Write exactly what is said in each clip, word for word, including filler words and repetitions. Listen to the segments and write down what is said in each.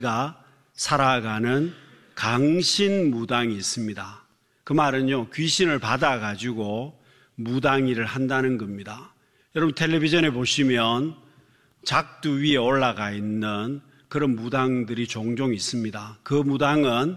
가 살아가는 강신무당이 있습니다. 그 말은요, 귀신을 받아가지고 무당일을 한다는 겁니다. 여러분 텔레비전에 보시면 작두 위에 올라가 있는 그런 무당들이 종종 있습니다. 그 무당은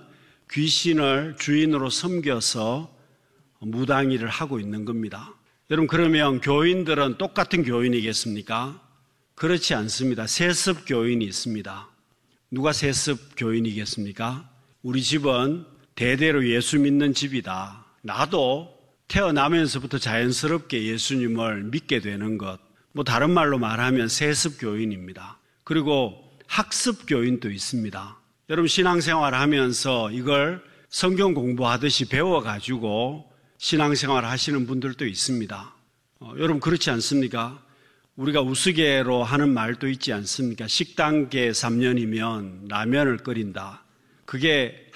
귀신을 주인으로 섬겨서 무당일을 하고 있는 겁니다. 여러분 그러면 교인들은 똑같은 교인이겠습니까? 그렇지 않습니다. 세습 교인이 있습니다. 누가 세습 교인이겠습니까? 우리 집은 대대로 예수 믿는 집이다. 나도 태어나면서부터 자연스럽게 예수님을 믿게 되는 것. 뭐 다른 말로 말하면 세습 교인입니다. 그리고 학습 교인도 있습니다. 여러분 신앙생활 하면서 이걸 성경 공부하듯이 배워가지고 신앙생활 하시는 분들도 있습니다. 어, 여러분 그렇지 않습니까? 우리가 우스개로 하는 말도 있지 않습니까? 식당계 삼 년이면 라면을 끓인다. 그게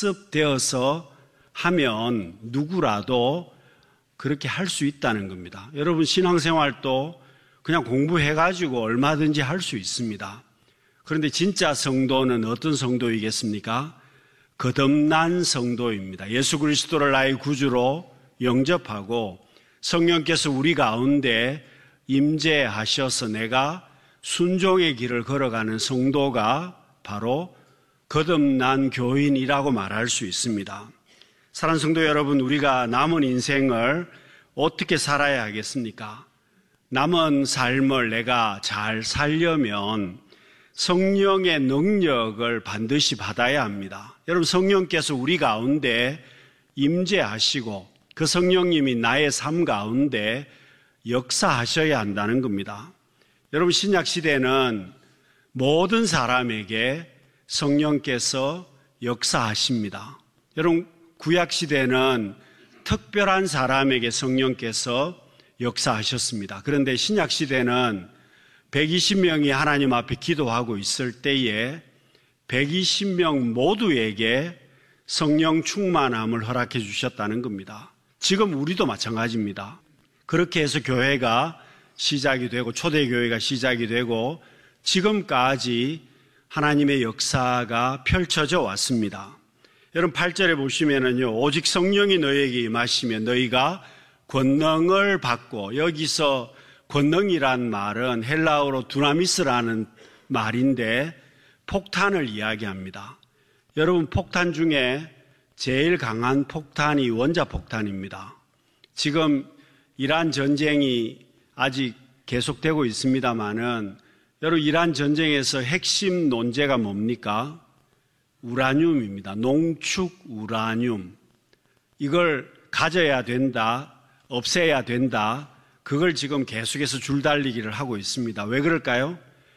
학습되어서 하면 누구라도 그렇게 할 수 있다는 겁니다. 여러분 신앙생활도 그냥 공부해가지고 얼마든지 할 수 있습니다. 그런데 진짜 성도는 어떤 성도이겠습니까? 거듭난 성도입니다. 예수 그리스도를 나의 구주로 영접하고 성령께서 우리 가운데 임재하셔서 내가 순종의 길을 걸어가는 성도가 바로 거듭난 교인이라고 말할 수 있습니다. 사랑하는 성도 여러분, 우리가 남은 인생을 어떻게 살아야 하겠습니까? 남은 삶을 내가 잘 살려면 성령의 능력을 반드시 받아야 합니다. 여러분 성령께서 우리 가운데 임재하시고 그 성령님이 나의 삶 가운데 역사하셔야 한다는 겁니다. 여러분 신약시대는 모든 사람에게 성령께서 역사하십니다. 여러분 구약시대는 특별한 사람에게 성령께서 역사하셨습니다. 그런데 신약시대는 백이십 명이 하나님 앞에 기도하고 있을 때에 백이십 명 모두에게 성령 충만함을 허락해 주셨다는 겁니다. 지금 우리도 마찬가지입니다. 그렇게 해서 교회가 시작이 되고 초대교회가 시작이 되고 지금까지 하나님의 역사가 펼쳐져 왔습니다. 여러분 팔 절에 보시면은요, 오직 성령이 너희에게 임하시면 너희가 권능을 받고, 여기서 권능이란 말은 헬라어로 두나미스라는 말인데 폭탄을 이야기합니다. 여러분 폭탄 중에 제일 강한 폭탄이 원자폭탄입니다. 지금 이란 전쟁이 아직 계속되고 있습니다마는 여러분 이란 전쟁에서 핵심 논제가 뭡니까? 우라늄입니다. 농축 우라늄. 이걸 가져야 된다, 없애야 된다. 그걸 지금 계속해서 줄달리기를 하고 있습니다. 왜 그럴까요?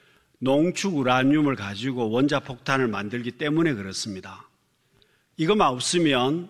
농축 우라늄을 가지고 원자폭탄을 만들기 때문에 그렇습니다. 이것만 없으면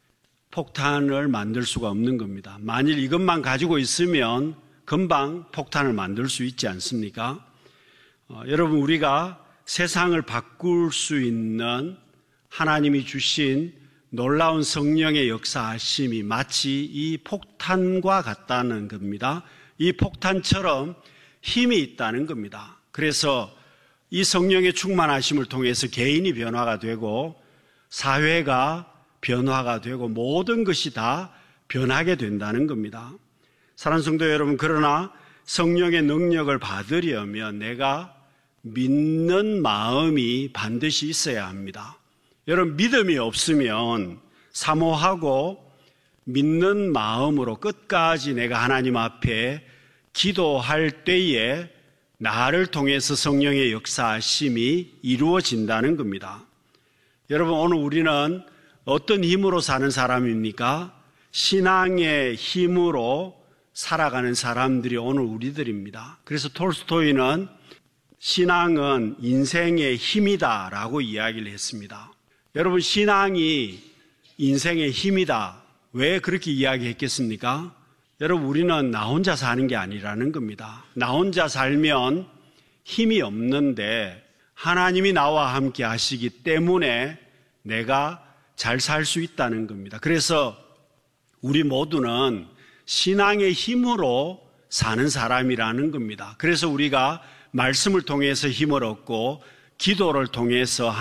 폭탄을 만들 수가 없는 겁니다. 만일 이것만 가지고 있으면 금방 폭탄을 만들 수 있지 않습니까? 어, 여러분 우리가 세상을 바꿀 수 있는 하나님이 주신 놀라운 성령의 역사하심이 마치 이 폭탄과 같다는 겁니다. 이 폭탄처럼 힘이 있다는 겁니다. 그래서 이 성령의 충만하심을 통해서 개인이 변화가 되고 사회가 변화가 되고 모든 것이 다 변하게 된다는 겁니다. 사랑하는 성도 여러분, 그러나 성령의 능력을 받으려면 내가 믿는 마음이 반드시 있어야 합니다. 여러분 믿음이 없으면 사모하고 믿는 마음으로 끝까지 내가 하나님 앞에 기도할 때에 나를 통해서 성령의 역사하심이 이루어진다는 겁니다. 여러분 오늘 우리는 어떤 힘으로 사는 사람입니까? 신앙의 힘으로 살아가는 사람들이 오늘 우리들입니다. 그래서 톨스토이는 신앙은 인생의 힘이다라고 이야기를 했습니다. 여러분 신앙이 인생의 힘이다. 왜 그렇게 이야기했겠습니까? 여러분 우리는 나 혼자 사는 게 아니라는 겁니다. 나 혼자 살면 힘이 없는데 하나님이 나와 함께 하시기 때문에 내가 잘 살 수 있다는 겁니다. 그래서 우리 모두는 신앙의 힘으로 사는 사람이라는 겁니다. 그래서 우리가 말씀을 통해서 힘을 얻고 기도를 통해서